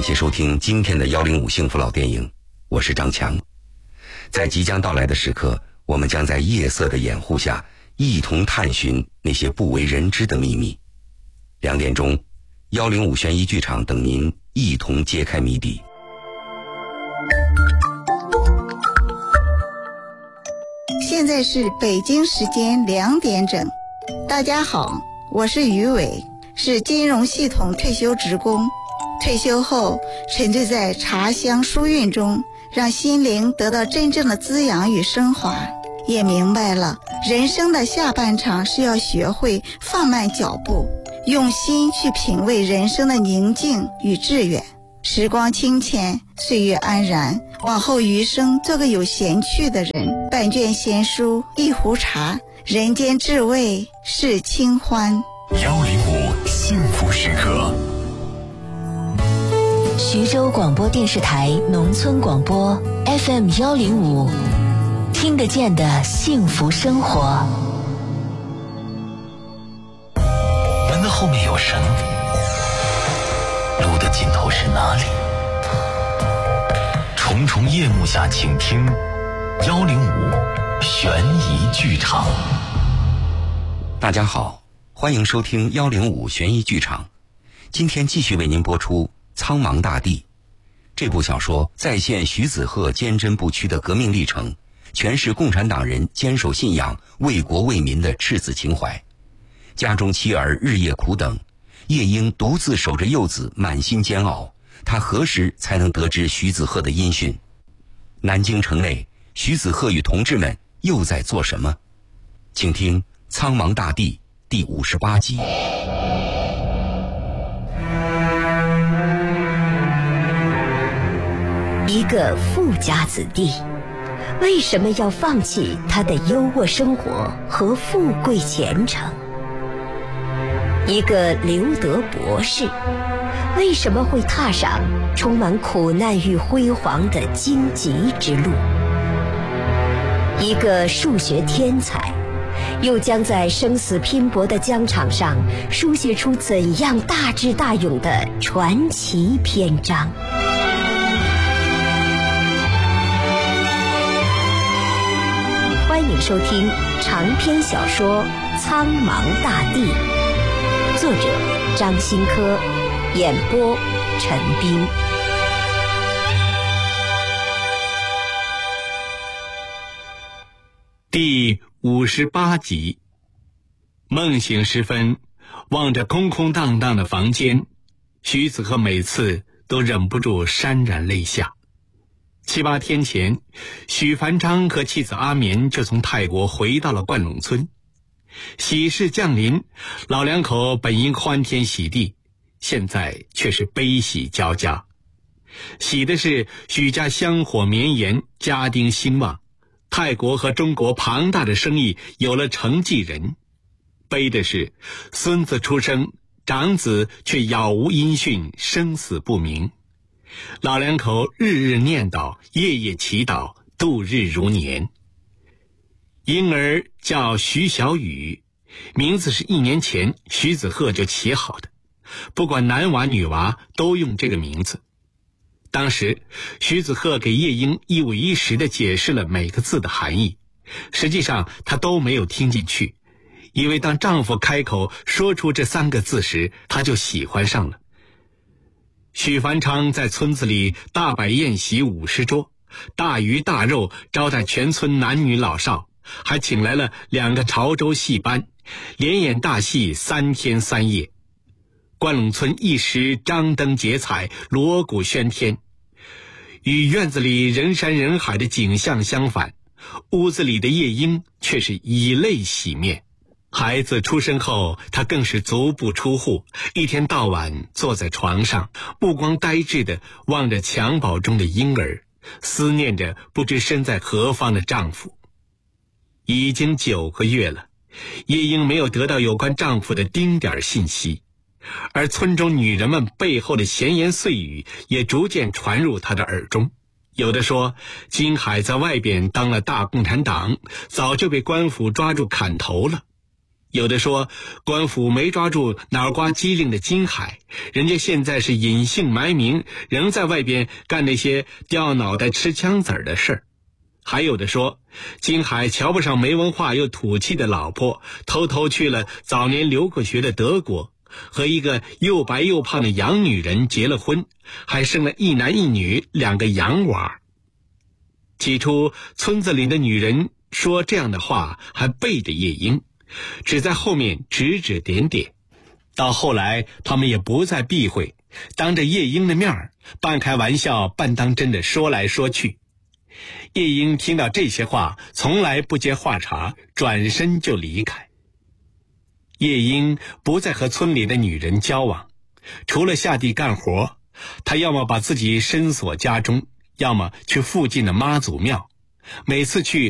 感谢收听今天的105幸福老电影，我是张强。在即将到来的时刻，我们将在夜色的掩护下一同探寻那些不为人知的秘密。2点钟，105悬疑剧场等您一同揭开谜底。 现在是北京时间2点整。大家好，我是于伟，是金融系统退休职工。退休后沉醉在茶香书韵中，让心灵得到真正的滋养与升华，也明白了人生的下半场是要学会放慢脚步，用心去品味人生的宁静与致远。时光清浅，岁月安然，往后余生做个有闲趣的人，半卷闲书，一壶茶，人间至味是清欢。 105幸福时刻。 徐州广播电视台农村广播 FM 105，听得见的幸福生活。 门的后面有神，路的尽头是哪里？重重夜幕下，请听105悬疑剧场。 大家好，欢迎收听105悬疑剧场。今天继续为您播出苍茫大地。这部小说再现徐子鹤坚贞不屈的革命历程，诠释共产党人坚守信仰、为国为民的赤子情怀。家中妻儿日夜苦等，叶英独自守着幼子，满心煎熬。他何时才能得知徐子鹤的音讯？南京城内，徐子鹤与同志们又在做什么？请听《苍茫大地》第58集。 一个富家子弟，为什么要放弃他的优渥生活和富贵前程？一个留德博士，为什么会踏上充满苦难与辉煌的荆棘之路？一个数学天才，又将在生死拼搏的疆场上书写出怎样大智大勇的传奇篇章？欢迎收听长篇小说《苍茫大地》，作者张新科，演播陈斌。 第58集。梦醒时分，望着空空荡荡的房间，徐子鹤每次都忍不住潸然泪下。7、8天前，许凡昌和妻子阿棉就从泰国回到了灌陇村。喜事降临，老两口本应欢天喜地，现在却是悲喜交加。喜的是许家香火绵延，家丁兴旺，泰国和中国庞大的生意有了承继人。悲的是孙子出生，长子却杳无音讯，生死不明。老两口日日念叨，夜夜祈祷，度日如年。婴儿叫徐小雨，名字是1年前徐子鹤就起好的，不管男娃女娃都用这个名字。当时徐子鹤给叶英一五一十地解释了每个字的含义，实际上她都没有听进去，因为当丈夫开口说出这3个字时，她就喜欢上了。许凡昌在村子里大摆宴席50桌，大鱼大肉招待全村男女老少，还请来了2个潮州戏班，连演大戏3天3夜。灌陇村一时张灯结彩，锣鼓喧天。与院子里人山人海的景象相反，屋子里的叶英却是以泪洗面。孩子出生后，他更是足不出户，一天到晚坐在床上，目光呆滞地望着襁褓中的婴儿，思念着不知身在何方的丈夫。已经9个月了，叶英没有得到有关丈夫的丁点信息，而村中女人们背后的闲言碎语也逐渐传入她的耳中。有的说金海在外边当了大共产党，早就被官府抓住砍头了； 有的说官府没抓住脑瓜机灵的金海，人家现在是隐姓埋名，仍在外边干那些掉脑袋吃枪子儿的事儿。还有的说金海瞧不上没文化又土气的老婆，偷偷去了早年留过学的德国，和一个又白又胖的洋女人结了婚，还生了一男一女2个洋娃。起初村子里的女人说这样的话还背着叶英，只在后面指指点点。到后来他们也不再避讳，当着叶英的面半开玩笑半当真的说来说去。叶英听到这些话从来不接话茬，转身就离开。叶英不再和村里的女人交往，除了下地干活，她要么把自己深锁家中，要么去附近的妈祖庙，每次去